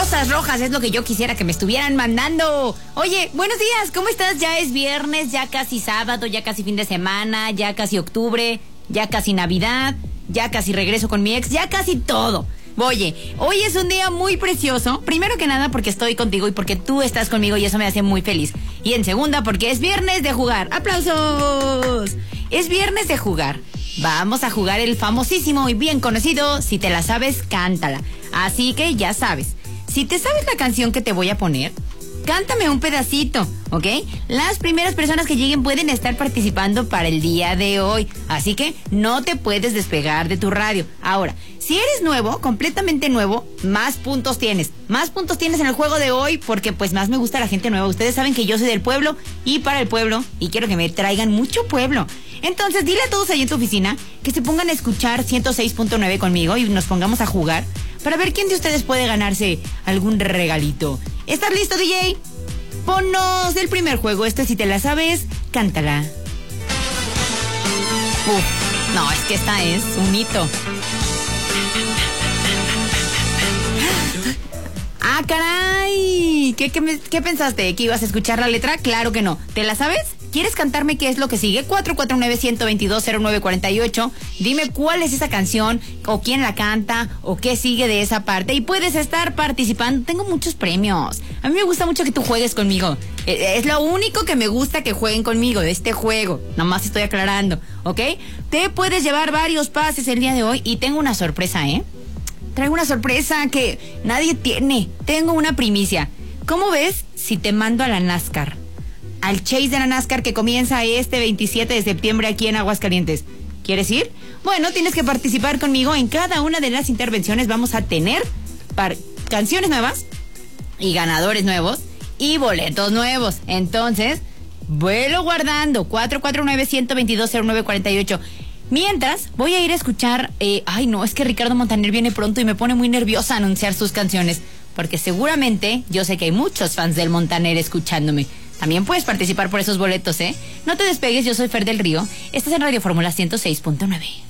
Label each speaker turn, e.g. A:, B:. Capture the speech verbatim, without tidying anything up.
A: Rosas rojas es lo que yo quisiera que me estuvieran mandando. Oye, buenos días, ¿cómo estás? Ya es viernes, ya casi sábado, ya casi fin de semana, ya casi octubre, ya casi Navidad, ya casi regreso con mi ex, ya casi todo. Oye, hoy es un día muy precioso. Primero que nada porque estoy contigo y porque tú estás conmigo y eso me hace muy feliz. Y en segunda porque es viernes de jugar. ¡Aplausos! Es viernes de jugar. Vamos a jugar el famosísimo y bien conocido Si te la sabes, cántala. Así que ya sabes, si te sabes la canción que te voy a poner, cántame un pedacito, ¿ok? Las primeras personas que lleguen pueden estar participando para el día de hoy. Así que no te puedes despegar de tu radio. Ahora, si eres nuevo, completamente nuevo, más puntos tienes. Más puntos tienes en el juego de hoy porque pues más me gusta la gente nueva. Ustedes saben que yo soy del pueblo y para el pueblo y quiero que me traigan mucho pueblo. Entonces dile a todos ahí en tu oficina que se pongan a escuchar ciento seis punto nueve conmigo y nos pongamos a jugar para ver quién de ustedes puede ganarse algún regalito. ¿Estás listo, D J? Ponnos el primer juego. Este, si te la sabes, cántala. Uf, no, es que esta es un hito. ¡Ah, caray! ¿Qué, qué, me, ¿Qué pensaste? ¿Que ibas a escuchar la letra? Claro que no. ¿Te la sabes? ¿Quieres cantarme qué es lo que sigue? cuatro cuatro nueve, uno dos dos, cero nueve cuatro ocho. Dime cuál es esa canción, o quién la canta, o qué sigue de esa parte. Y puedes estar participando. Tengo muchos premios. A mí me gusta mucho que tú juegues conmigo. Es lo único que me gusta que jueguen conmigo de este juego. Nomás estoy aclarando, ¿ok? Te puedes llevar varios pases el día de hoy. Y tengo una sorpresa, ¿eh? Traigo una sorpresa que nadie tiene. Tengo una primicia. ¿Cómo ves si te mando a la NASCAR? Al Chase de la NASCAR que comienza este veintisiete de septiembre aquí en Aguascalientes. ¿Quieres ir? Bueno, tienes que participar conmigo. En cada una de las intervenciones vamos a tener par- canciones nuevas y ganadores nuevos y boletos nuevos. Entonces, vuelo guardando cuatro cuatro nueve, uno dos dos, cero nueve cuatro ocho. Mientras, voy a ir a escuchar... Eh, ay, no, es que Ricardo Montaner viene pronto y me pone muy nerviosa anunciar sus canciones. Porque seguramente yo sé que hay muchos fans del Montaner escuchándome. También puedes participar por esos boletos, ¿eh? No te despegues, yo soy Fer del Río. Estás en Radio Fórmula ciento seis punto nueve.